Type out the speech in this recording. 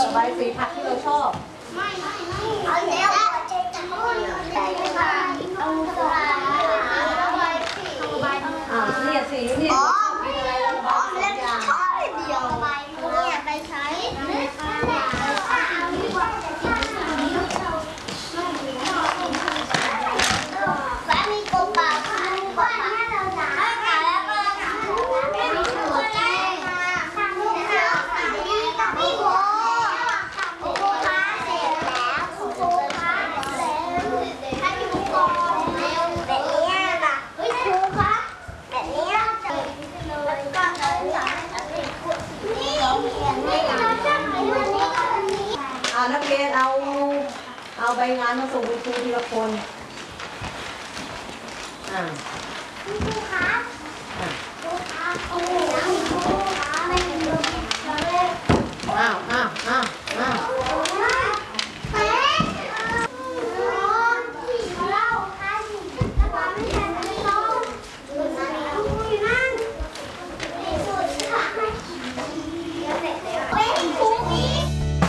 ระบายสีผักที่เราชอบเอาเร็วจะพูดแต่ว่าเอาระบายสีเนี่ยสีเนี่ยเล่นช้อยเดียวเนี่ยไปใช้แล้วมีกบเปล่านักเรียนเอาใบงานมาส่งคุณครูทีละคน